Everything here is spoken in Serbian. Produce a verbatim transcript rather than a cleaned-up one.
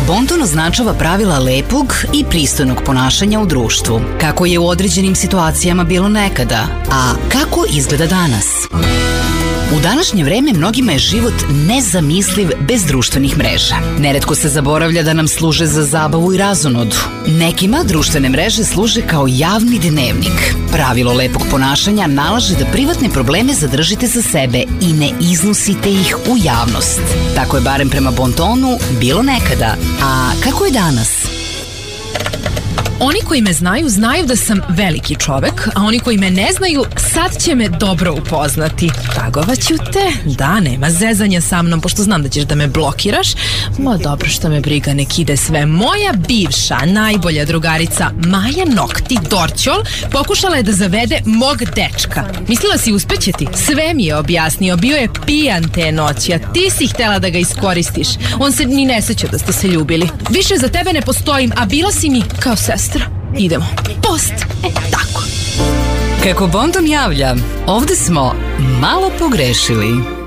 Bonton označava pravila lepog i pristojnog ponašanja u društvu, kako je u određenim situacijama bilo nekada, a kako izgleda danas. U današnje vreme mnogima je život nezamisliv bez društvenih mreža. Neretko se zaboravlja da nam služe za zabavu i razonodu. Nekima društvene mreže služe kao javni dnevnik. Pravilo lepog ponašanja nalaže da privatne probleme zadržite za sebe i ne iznosite ih u javnost. Tako je barem prema Bontonu bilo nekada. A kako je danas? Oni koji me znaju, znaju da sam veliki čovek, a oni koji me ne znaju, sad će me dobro upoznati. Tagovaću te, da, nema zezanja sa mnom, pošto znam da ćeš da me blokiraš. Ma dobro, što me briga, nek ide sve. Moja bivša, najbolja drugarica Maja Nokti Dorćol pokušala je da zavede mog dečka. Mislila si uspeće ti? Sve mi je objasnio, bio je pijan te noći, a ti si htela da ga iskoristiš. On se ni ne seća da ste se ljubili. Više za tebe ne postojim, a bila si mi kao sestra. Idemo. Post. E, tako. Kako Bonton javlja, ovde smo malo pogrešili.